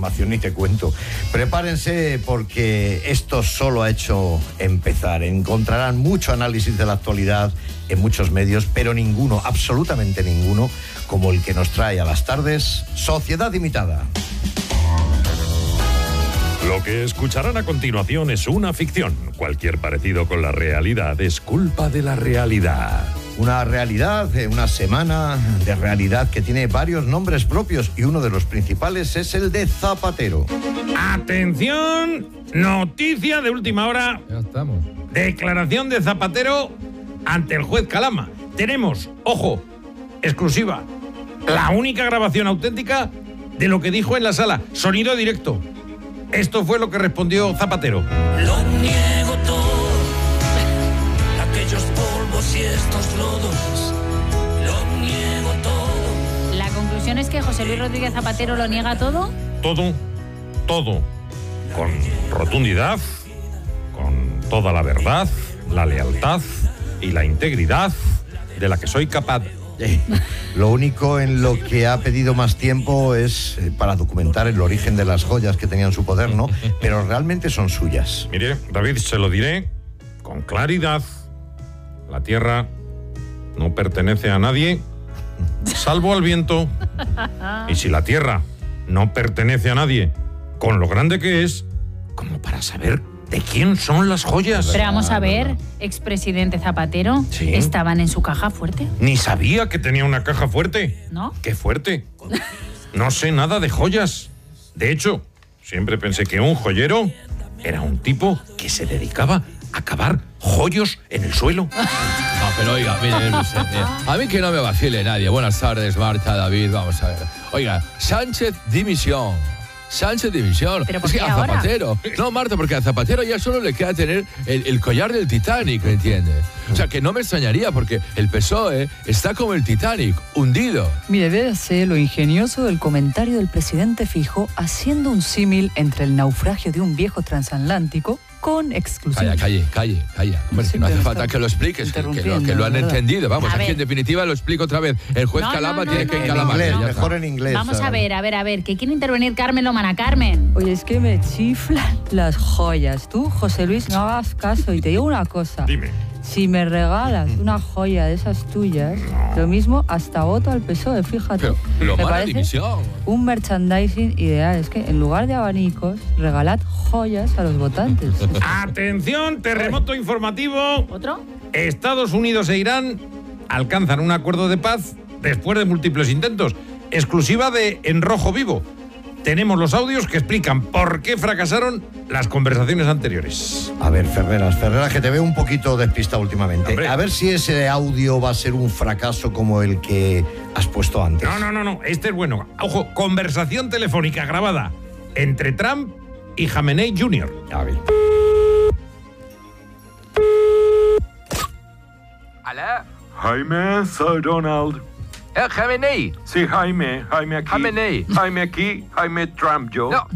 información ni te cuento. Prepárense porque esto solo ha hecho empezar. Encontrarán mucho análisis de la actualidad en muchos medios, pero ninguno, absolutamente ninguno, como el que nos trae a las tardes Sociedad Limitada. Lo que escucharán a continuación es una ficción. Cualquier parecido con la realidad es culpa de la realidad. Una realidad, una semana de realidad que tiene varios nombres propios y uno de los principales es el de Zapatero. ¡Atención! Noticia de última hora. Ya estamos. Declaración de Zapatero ante el juez Calama. Tenemos, ojo, exclusiva, la única grabación auténtica de lo que dijo en la sala. Sonido directo. Esto fue lo que respondió Zapatero. Lo niego todo, aquellos polvos y estos lodos, lo niego todo. La conclusión es que José Luis Rodríguez Zapatero lo niega todo. Todo, con rotundidad, con toda la verdad, la lealtad y la integridad de la que soy capaz. Lo único en lo que ha pedido más tiempo es para documentar el origen de las joyas que tenía en su poder, ¿no? Pero realmente son suyas. Mire, David, se lo diré con claridad. La tierra no pertenece a nadie, salvo al viento. Y si la tierra no pertenece a nadie, con lo grande que es, como para saber de quién son las joyas. Pero vamos a ver, expresidente Zapatero, ¿Sí? ¿estaban en su caja fuerte? Ni sabía que tenía una caja fuerte. ¿No? ¡Qué fuerte! No sé nada de joyas. De hecho, siempre pensé que un joyero era un tipo que se dedicaba a cavar joyos en el suelo. No, pero oiga, mire, a mí que no me vacile nadie. Buenas tardes, Marta, David, vamos a ver. Oiga, Sánchez dimisión. ¿Pero por Es que qué a ahora? Zapatero. No, Marta, porque a Zapatero ya solo le queda tener el collar del Titanic, ¿me entiendes? O sea, que no me extrañaría porque el PSOE está como el Titanic, hundido. Mire, véase lo ingenioso del comentario del presidente Fijo haciendo un símil entre el naufragio de un viejo transatlántico con exclusión. Calla. Hombre, Sí, no hace pero falta está que lo expliques, que lo interrumpiendo, han ¿verdad? entendido. Vamos, A aquí ver. en definitiva lo explico otra vez. El juez No, Calama no, tiene no, que no. En encalamar. inglés, ya está. mejor en inglés. Vamos a ver, que quiere intervenir Carmen Lomana. Carmen. Oye, es que me chiflan las joyas. Tú, José Luis, no hagas caso y te digo una cosa. Dime. Si me regalas una joya de esas tuyas, lo mismo hasta voto al PSOE, fíjate. Pero lo Me mala parece dimisión. un merchandising ideal. Es que en lugar de abanicos, regalad joyas a los votantes. Atención, terremoto informativo. ¿Otro? Estados Unidos e Irán alcanzan un acuerdo de paz después de múltiples intentos. Exclusiva de En Rojo Vivo. Tenemos los audios que explican por qué fracasaron las conversaciones anteriores. A ver, Ferreras, que te veo un poquito despistado últimamente. Hombre. A ver si ese audio va a ser un fracaso como el que has puesto antes. No, este es bueno. Ojo, conversación telefónica grabada entre Trump y Jamenei Jr. A ver. ¿Alá? Jaime, soy Donald. Jamenei. Sí, Jaime aquí. Jamenei. Jaime aquí, Jaime Trump, yo. No,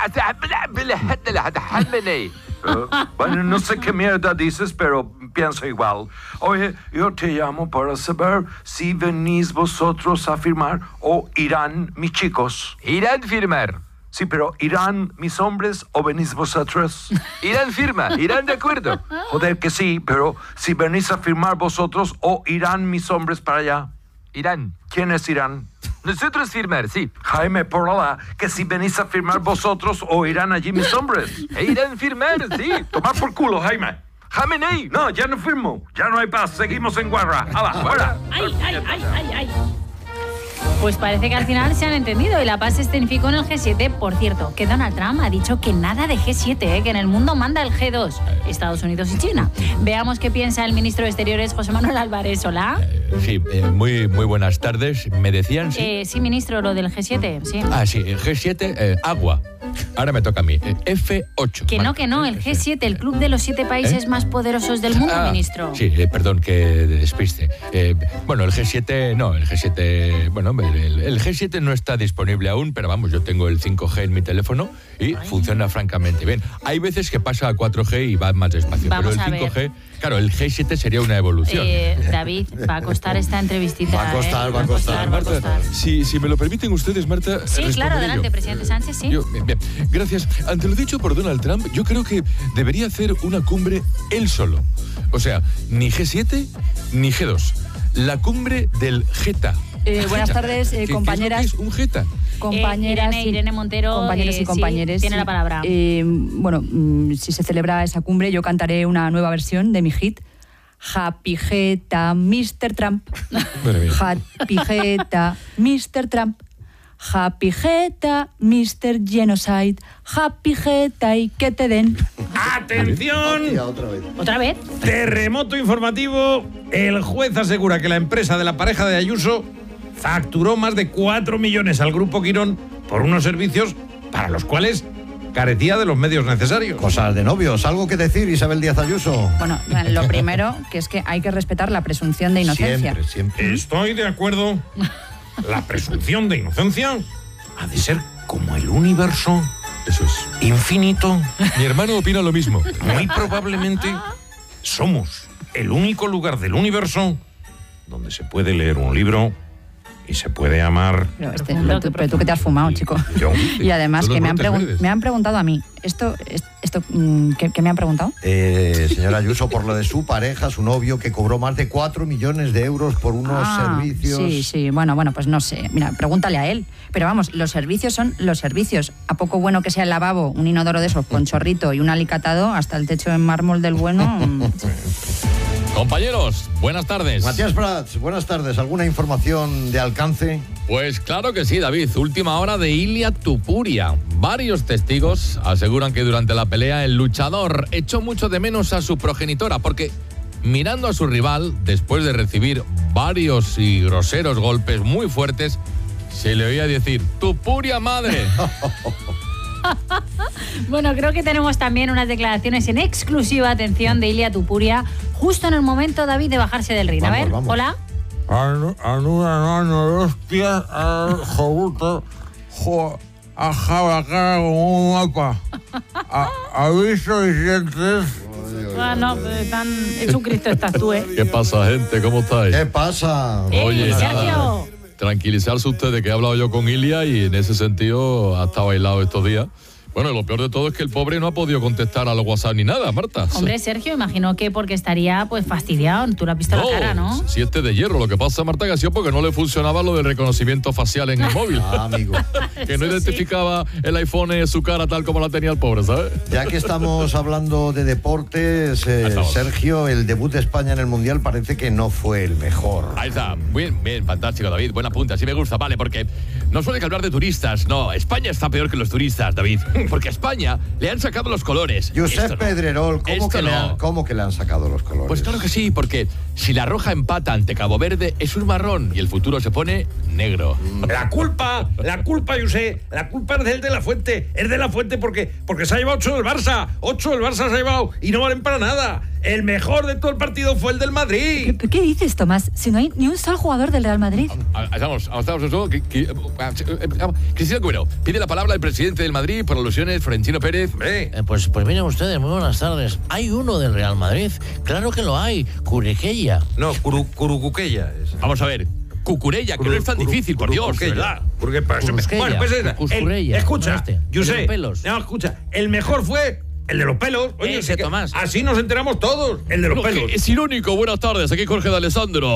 Jamenei. Bueno, no sé qué mierda dices, pero pienso igual. Oye, yo te llamo para saber si venís vosotros a firmar o irán mis chicos. Irán firmar. Sí, pero ¿irán mis hombres o venís vosotros? Irán firma. Irán de acuerdo. Joder que sí, pero si venís a firmar vosotros o irán mis hombres para allá. Irán. ¿Quiénes irán? Nosotros firmar, sí. Jaime, por Allah, que si venís a firmar vosotros o irán allí mis hombres. Irán firmar, sí. Tomar por culo, Jaime. Jamenei. No, ya no firmo. Ya no hay paz. Seguimos en guerra. ¡Hala, fuera! ¡Ay! Pues parece que al final se han entendido y la paz se escenificó en el G7. Por cierto, que Donald Trump ha dicho que nada de G7, que en el mundo manda el G2, Estados Unidos y China. Veamos qué piensa el ministro de Exteriores, José Manuel Álvarez. Hola. Sí, muy buenas tardes. ¿Me decían? Sí, Sí, ministro, lo del G7, sí. sí, G7, agua. Ahora me toca a mí. F8. Que no, el G7, el club de los 7 países más poderosos del mundo, ministro. Sí, perdón que despiste. Bueno, el G7, no, el G7, bueno, el G7 no está disponible aún, pero vamos, yo tengo el 5G en mi teléfono y funciona francamente bien. Hay veces que pasa a 4G y va más despacio, Vamos pero a el ver. 5G Claro, el G7 sería una evolución. David, va a costar esta entrevistita. Va a costar. Marta, si me lo permiten ustedes, Marta. Sí, responderé claro, adelante, yo. presidente Sánchez, sí. Bien. Gracias. Ante lo dicho por Donald Trump, yo creo que debería hacer una cumbre él solo. O sea, ni G7 ni G2. La cumbre del Jeta. Buenas tardes, compañeras. ¿Qué es un Jeta? Compañeras, Irene Montero, compañeros y compañeres. tiene la palabra. Bueno, si se celebra esa cumbre, yo cantaré una nueva versión de mi hit. Happy Jeta, Mr. Trump. Happy Jeta, Mr. Trump. Happy Jeta, Mr. Genocide. Happy Jeta y que te den. ¡Atención! ¿Otra vez? Terremoto informativo. El juez asegura que la empresa de la pareja de Ayuso facturó más de 4 millones al Grupo Quirón por unos servicios para los cuales carecía de los medios necesarios. Cosas de novios. ¿Algo que decir, Isabel Díaz Ayuso? Bueno, lo primero, que es que hay que respetar la presunción de inocencia. Siempre. Estoy de acuerdo. La presunción de inocencia ha de ser como el universo. Eso es. Infinito. Mi hermano opina lo mismo. Muy probablemente somos el único lugar del universo donde se puede leer un libro y se puede amar. Pero tú que te has fumado, chico. Yo. Y además Son que los brotes verdes. me han preguntado a mí. ¿Qué me han preguntado? Señora Ayuso, por lo de su pareja, su novio, que cobró más de 4 millones de euros por unos servicios. Sí, bueno, pues no sé. Mira, pregúntale a él. Pero vamos, los servicios son los servicios. A poco bueno que sea el lavabo, un inodoro de esos con chorrito y un alicatado, hasta el techo en mármol del bueno. Compañeros, buenas tardes. Matías Prats, buenas tardes. ¿Alguna información de alcance? Pues claro que sí, David. Última hora de Ilia Tupuria. Varios testigos aseguran que durante la pelea el luchador echó mucho de menos a su progenitora porque mirando a su rival, después de recibir varios y groseros golpes muy fuertes, se le oía decir ¡Tupuria madre! Bueno, creo que tenemos también unas declaraciones en exclusiva, atención, de Ilia Tupuria, justo en el momento, David, de bajarse del ring. A ver, hola. Aviso y dientes. No, tan hecho un Cristo estás tú, ¿eh? ¿Qué pasa, gente? ¿Cómo estáis? ¿Qué pasa? Oye, Sergio. Tranquilizarse ustedes que he hablado yo con Ilia y en ese sentido ha estado aislado estos días. Bueno, lo peor de todo es que el pobre no ha podido contestar a los WhatsApp ni nada, Marta. Hombre, Sergio, imagino que porque estaría pues fastidiado. Tú le has visto la cara, ¿no? Si este de hierro. Lo que pasa, Marta, que ha sido porque no le funcionaba lo del reconocimiento facial en el móvil. Amigo. Que no identificaba el iPhone su cara tal como la tenía el pobre, ¿sabes? Ya que estamos hablando de deportes, Sergio, el debut de España en el Mundial parece que no fue el mejor. Ahí está. Bien, fantástico, David. Buena punta, así me gusta, vale, porque no suele hablar de turistas. No, España está peor que los turistas, David. Porque a España le han sacado los colores. Josep Pedrerol, ¿cómo que le han sacado los colores? Pues claro que sí, porque si la Roja empata ante Cabo Verde es un marrón y el futuro se pone negro. La culpa, José, la culpa es del de la Fuente. Es de la Fuente porque se ha llevado 8 del Barça. 8 del Barça se ha llevado y no valen para nada. El mejor de todo el partido fue el del Madrid. ¿Qué dices, Tomás? Si no hay ni un solo jugador del Real Madrid. Estamos eso. Cristina Cuero, pide la palabra al presidente del Madrid por alusiones, Florentino Pérez. Pues miren ustedes, muy buenas tardes. ¿Hay uno del Real Madrid? Claro que lo hay, Curequella. No, Curucuquella. Vamos a ver. Cucurella, que no es tan difícil, por Dios, ¿verdad? Porque bueno, pues escucha, José, escucha, el mejor fue el de los pelos. Oye, Tomás. Así nos enteramos todos, el de los pelos. Es irónico, buenas tardes, aquí Jorge de Alessandro.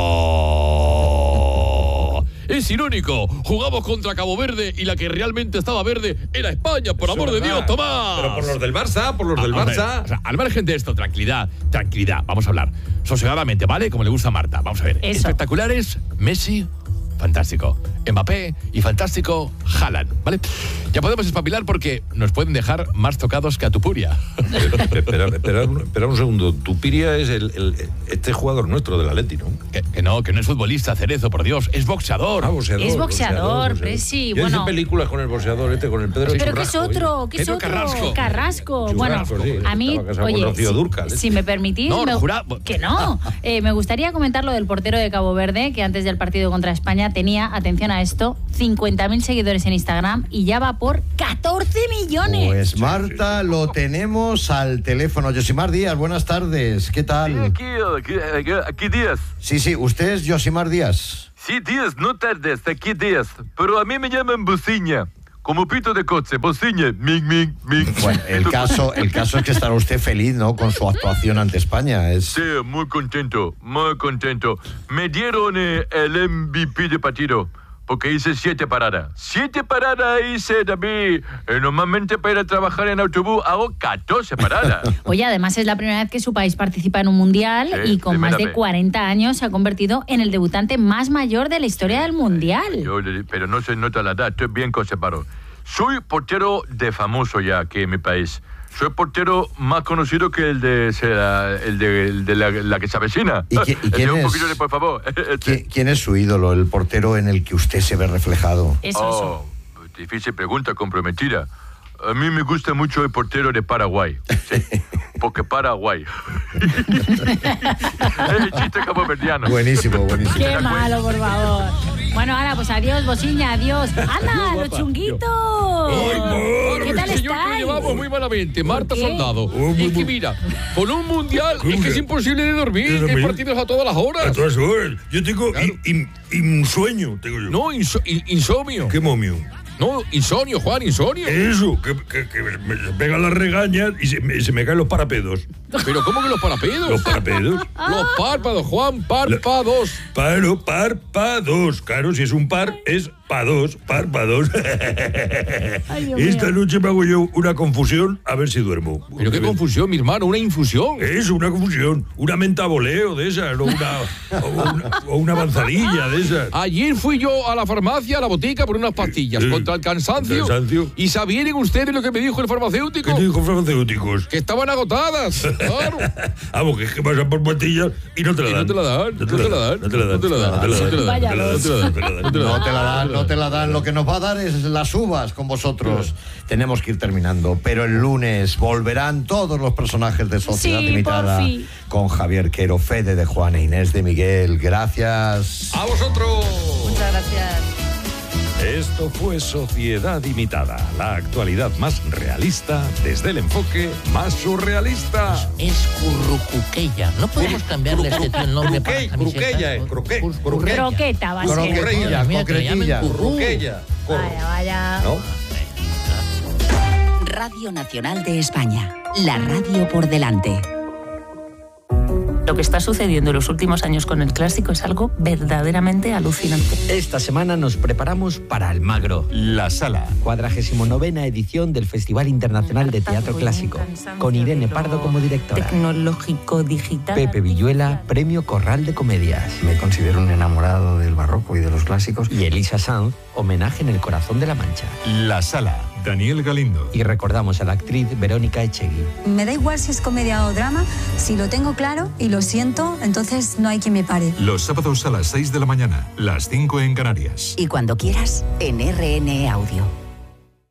Es irónico, jugamos contra Cabo Verde y la que realmente estaba verde era España, por amor de Dios, Tomás. Pero por los del Barça, Barça. O sea, al margen de esto, tranquilidad, vamos a hablar sosegadamente, ¿vale? Como le gusta a Marta, vamos a ver. Eso. Espectaculares, Messi, fantástico. Mbappé y fantástico, Haaland, ¿vale? Ya podemos espabilar porque nos pueden dejar más tocados que a Tupuria. Espera un segundo. Tupiria es este jugador nuestro del Atleti, ¿no? Que no es futbolista, Cerezo, por Dios. Es boxeador. Boxeador. Es boxeador, Presi. Yo Bueno. hice películas con el boxeador con el Pedro Pero ¿qué es Churrasco, otro? oye. ¿Qué es Pedro otro? Carrasco. Carrasco. Bueno, Churrasco, sí, a mí, estaba casado con Rocío Dúrcal, si me permitís, No, que no. Me gustaría comentar lo del portero de Cabo Verde, que antes del partido contra España tenía, atención a a esto, 50.000 seguidores en Instagram y ya va por 14 millones. Pues Marta, lo tenemos al teléfono. Yosimar Díaz, buenas tardes. ¿Qué tal? Aquí Díaz. Sí, usted es Yosimar Díaz. Sí, Díaz, no tardes, aquí Díaz. Pero a mí me llaman Bociña. Como pito de coche, Bociña. Ming. Bueno, el caso es que estará usted feliz, ¿no?, con su actuación ante España. Sí, muy contento. Me dieron el MVP de partido. Porque hice 7 paradas. 7 paradas hice, David. Normalmente para ir a trabajar en autobús hago 14 paradas. Oye, además es la primera vez que su país participa en un mundial y con más de 40 años se ha convertido en el debutante más mayor de la historia del mundial. Pero no se nota la edad, estoy bien conservado. Soy portero de famoso ya aquí en mi país. Soy portero más conocido que el de la que se avecina. ¿Y quién un es? poquito de, por favor. ¿Quién es su ídolo, el portero en el que usted se ve reflejado? Eso. Difícil pregunta, comprometida. A mí me gusta mucho el portero de Paraguay. Sí, porque Paraguay. El chiste caboverdiano. Buenísimo. Qué malo, por favor. Bueno, ahora pues adiós, Bociña, adiós. ¡Anda, los chunguitos! ¿Qué tal Señor, que lo estáis? llevamos muy malamente. Marta ¿Por qué? Soldado. Es que mira, con un mundial es que es imposible de dormir. Hay partidos a todas las horas. A todas horas. Yo tengo sueño, tengo yo. No, insomnio. ¿Qué momio? No, insomnio, Juan, insomnio. Eso, que me pegan las regañas y se me caen los parapedos. ¿Pero cómo que los parapedos? ¿Los parapedos? Los párpados, Juan, párpados. Párpados. Claro, si es un par, es párpados. Ay, Dios Esta mío. noche me hago yo una confusión a ver si duermo. Pero qué confusión, mi hermano, una infusión. Eso, una confusión. Una mentaboleo de esas, o una avanzadilla de esas. Ayer fui yo a la farmacia, a la botica, por unas pastillas contra el cansancio. ¿Y sabían ustedes lo que me dijo el farmacéutico? ¿Qué dijo farmacéuticos? Que estaban agotadas. Claro. Vamos, que es que pasan por pastillas y no te la dan. No te la dan. Lo que nos va a dar es las uvas con vosotros. Tenemos que ir terminando. Pero el lunes volverán todos los personajes de Sociedad Sí, Limitada por fin. con Javier Quero, Fede de Juan e Inés de Miguel. Gracias. ¡A vosotros! Muchas gracias. Esto fue Sociedad Limitada, la actualidad más realista desde el enfoque más surrealista. Es Currucuqueya. ¿No podemos cambiarle este tío el nombre para camiseta? Croqueta va a ser. Mira, que le llamen Curru. Vaya. ¿No? Radio Nacional de España. La radio por delante. Lo que está sucediendo en los últimos años con el clásico es algo verdaderamente alucinante. Esta semana nos preparamos para Almagro. La Sala. 49ª edición del Festival Internacional de Teatro Clásico, con Irene Pardo como directora. Tecnológico, digital. Pepe Villuela, Premio Corral de Comedias. Me considero un enamorado del barroco y de los clásicos. Y Elisa Sanz, homenaje en el corazón de la Mancha. La Sala. Daniel Galindo. Y recordamos a la actriz Verónica Echegui. Me da igual si es comedia o drama, si lo tengo claro y lo siento, entonces no hay quien me pare. Los sábados a las 6 de la mañana, las 5 en Canarias. Y cuando quieras, en RN Audio.